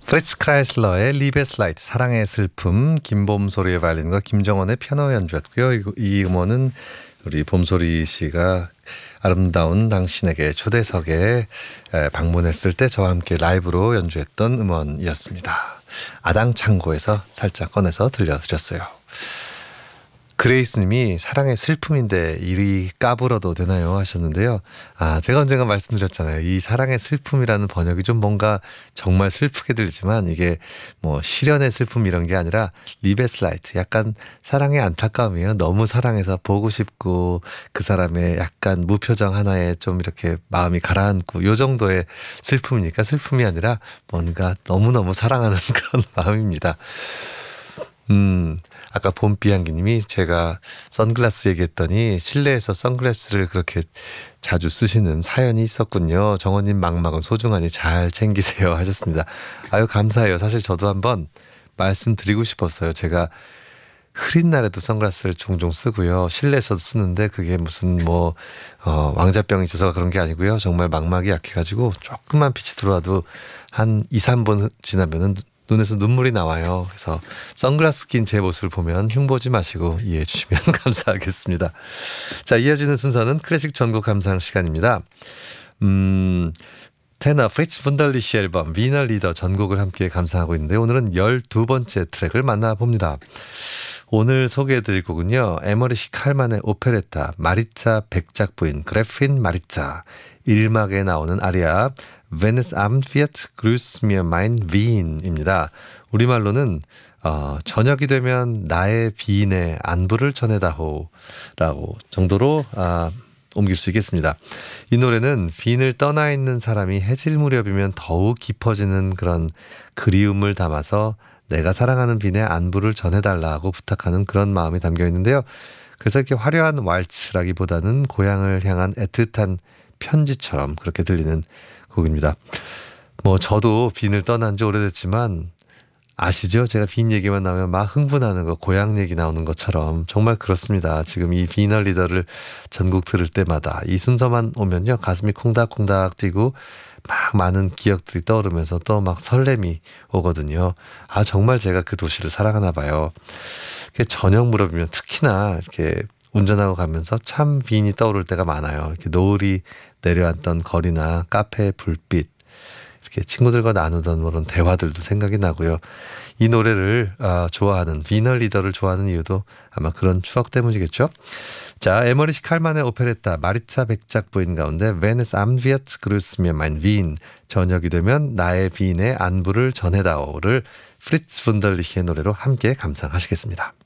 프리츠 크라이슬러의 리베슬라이트 사랑의 슬픔, 김봄소리의 바이올린과 김정원의 피아노 연주였고요. 이 음원은 우리 봄소리 씨가 아름다운 당신에게 초대석에 방문했을 때 저와 함께 라이브로 연주했던 음원이었습니다. 아당창고에서 살짝 꺼내서 들려드렸어요. 그레이스님이 사랑의 슬픔인데 이리 까불어도 되나요? 하셨는데요. 제가 언젠가 말씀드렸잖아요. 이 사랑의 슬픔이라는 번역이 좀 뭔가 정말 슬프게 들리지만 이게 뭐 시련의 슬픔 이런 게 아니라 리베슬라이트, 약간 사랑의 안타까움이에요. 너무 사랑해서 보고 싶고 그 사람의 약간 무표정 하나에 좀 이렇게 마음이 가라앉고 요 정도의 슬픔이니까 슬픔이 아니라 뭔가 너무너무 사랑하는 그런 마음입니다. 아까 봄비향기님이 제가 선글라스 얘기했더니 실내에서 선글라스를 그렇게 자주 쓰시는 사연이 있었군요. 정원님 막막은 소중하니 잘 챙기세요 하셨습니다. 아유 감사해요. 사실 저도 한번 말씀드리고 싶었어요. 제가 흐린 날에도 선글라스를 종종 쓰고요. 실내에서도 쓰는데 그게 무슨 왕자병이 있어서 그런 게 아니고요. 정말 망막이 약해가지고 조금만 빛이 들어와도 한 2, 3분 지나면은 눈에서 눈물이 나와요. 그래서 선글라스 낀 제 모습을 보면 흉보지 마시고 이해해 주시면 감사하겠습니다. 자, 이어지는 순서는 클래식 전곡 감상 시간입니다. 테너 프리츠 분달리시 앨범 위너 리더 전곡을 함께 감상하고 있는데 오늘은 12번째 트랙을 만나봅니다. 오늘 소개해드릴 곡은요. 에머리시 칼만의 오페레타 마리차 백작 부인 그래핀 마리차 1막에 나오는 아리아 Wenn es Abend wird, grüß mir mein Wien입니다. 우리말로는 저녁이 되면 나의 비인의 안부를 전해다호 라고 정도로 옮길 수 있겠습니다. 이 노래는 빈을 떠나 있는 사람이 해질 무렵이면 더욱 깊어지는 그런 그리움을 담아서 내가 사랑하는 빈의 안부를 전해달라고 부탁하는 그런 마음이 담겨 있는데요. 그래서 이렇게 화려한 왈츠라기보다는 고향을 향한 애틋한 편지처럼 그렇게 들리는 곡입니다. 저도 빈을 떠난 지 오래됐지만 아시죠? 제가 빈 얘기만 나오면 막 흥분하는 거, 고향 얘기 나오는 것처럼 정말 그렇습니다. 지금 이 위너 리더를 전곡 들을 때마다 이 순서만 오면요. 가슴이 콩닥콩닥 뛰고 막 많은 기억들이 떠오르면서 또 막 설렘이 오거든요. 정말 제가 그 도시를 사랑하나 봐요. 저녁 무렵이면 특히나 이렇게 운전하고 가면서 참 빈이 떠오를 때가 많아요. 이렇게 노을이 내려앉던 거리나 카페 불빛, 이렇게 친구들과 나누던 그런 대화들도 생각이 나고요. 이 노래를 좋아하는 위너 리더를 좋아하는 이유도 아마 그런 추억 때문이겠죠. 자, 에머리시 칼만의 오페레타 마리차 백작 부인 가운데 Wenn es Abend wird, grüß mir mein Wien 저녁이 되면 나의 빈의 안부를 전해다오를 프리츠 분달리히의 노래로 함께 감상하시겠습니다.